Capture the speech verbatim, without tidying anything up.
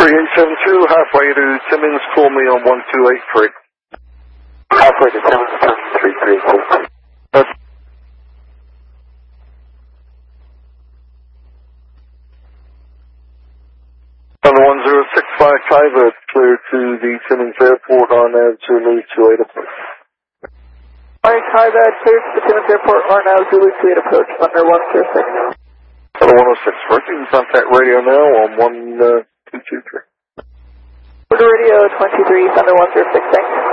three eight seven two, halfway to Timmins, call me on one two eight three. Halfway to Timmins, three three eight three. That's on one zero six five five, uh, clear to the Timmins Airport on uh, Zulu two eight approach. Alright, hi there, clear to the Timmins Airport, R now Zulu two eight approach, under one zero six. Under one oh six, first you can contact radio now on one two two three. Order radio twenty-three, under one zero six, thanks.